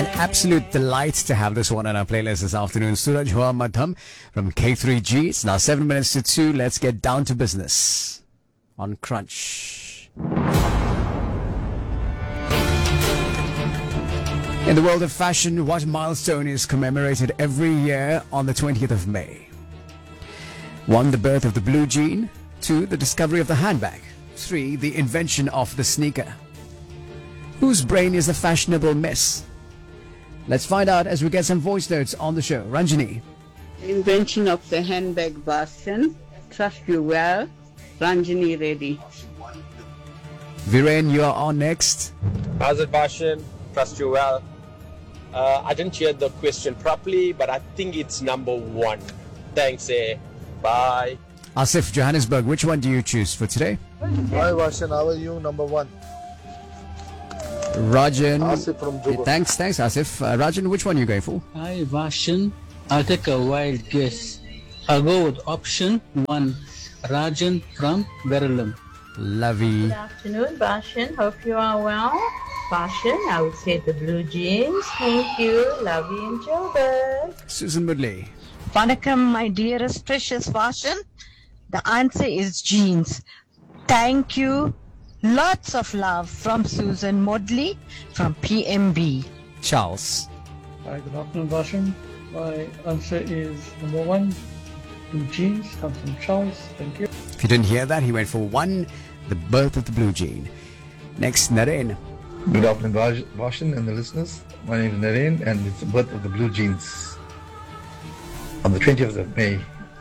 An absolute delight to have this one on our playlist this afternoon. Suraj Hua Madham from K3G. It's now 7 minutes to 2. Let's get down to business on Crunch. In the world of fashion, what milestone is commemorated every year on the 20th of May? 1. The birth of the blue jean. 2. The discovery of the handbag. 3. The invention of the sneaker. Whose brain is a fashionable mess? Let's find out as we get some voice notes on the show. Ranjini. Invention of the handbag version. Trust you well. Ranjini ready. Viren, you are on next. How's it, Bashan? Trust you well. I didn't hear the question properly, but I think it's number 1. Thanks, Bye. Asif, Johannesburg, which one do you choose for today? Hi Vashan, how are you? Number 1. Rajan. Asif from Juba. Thanks, Asif. Rajan, which one are you going for? Hi, Vashan. I'll take a wild guess. I'll go with option 1. Rajan from Verulam. Lovey. Good afternoon, Bashan. Hope you are well. Bashan, I would say the blue jeans. Thank you. Lovey and Joburg. Susan Mudley. Vanakkam, my dearest precious Vashan. The answer is jeans. Thank you. Lots of love from Susan Modley from PMB. Charles. Hi, good afternoon, Vashan. My answer is number 1. Blue jeans comes from Charles. Thank you. If you didn't hear that, he went for 1. The birth of the blue jean. Next, Naren. Good afternoon, Vashan and the listeners. My name is Naren and it's the birth of the blue jeans on the 20th of May.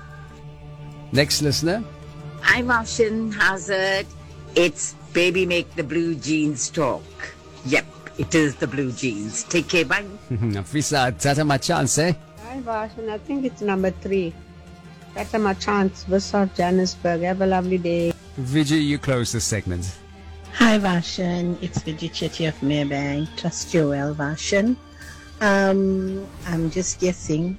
Next listener. Hi, Martian Hazard. It's Baby Make the Blue Jeans Talk. Yep, it is the blue jeans. Take care, bye. Afisa, tata my chance, eh? Hi, Vashan. I think it's number 3. That's my chance. South Johannesburg. Have a lovely day. Vijay, you close this segment. Hi, Vashan. It's Vijay Chetty of Maybank. Trust you well, Vashan. I'm just guessing.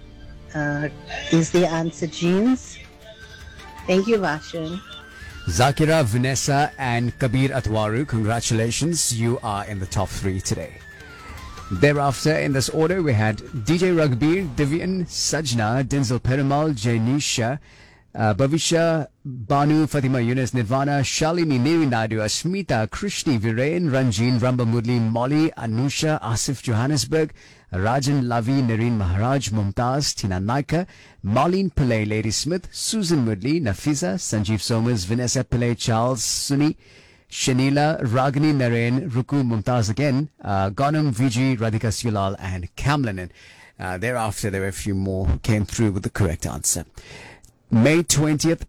Is the answer jeans? Thank you, Vashan. Zakira, Vanessa, and Kabir Atwaru, congratulations. You are in the top 3 today. Thereafter, in this order, we had DJ Rugbir, Divian, Sajna, Denzel Perumal, Jainisha, Bhavisha, Banu, Fatima Yunus, Nirvana, Shalini, Neri Naidu, Asmita, Krishni, Viren, Ranjin, Ramba Mudli, Molly, Anusha, Asif Johannesburg, Rajan, Lavi, Nareen Maharaj, Mumtaz, Tina Naika, Marlene Pillay, Lady Smith, Susan Mudli, Nafisa, Sanjeev Somers, Vanessa Pillay, Charles, Suni, Shanila, Ragini, Naren, Ruku, Mumtaz again, Ghanam, Viji, Radhika Sulal, and Kamlanen. Thereafter, there were a few more who came through with the correct answer. May 20th,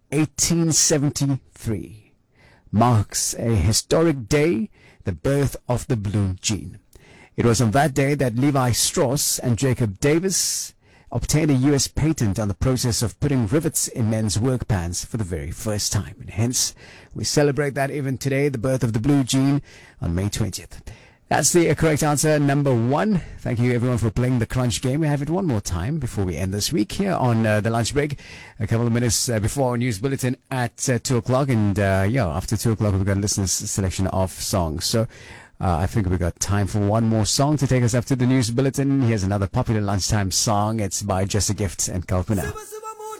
1873 marks a historic day, the birth of the blue jean. It was on that day that Levi Strauss and Jacob Davis obtained a U.S. patent on the process of putting rivets in men's work pants for the very first time. And hence, we celebrate that even today, the birth of the blue jean on May 20th. That's the correct answer, number 1. Thank you, everyone, for playing the Crunch game. We have it one more time before we end this week here on the lunch break. A couple of minutes before our news bulletin at 2 o'clock. And, after 2 o'clock, we've got a listener's selection of songs. So, I think we've got time for one more song to take us up to the news bulletin. Here's another popular lunchtime song. It's by Just a Gift and Kalpana.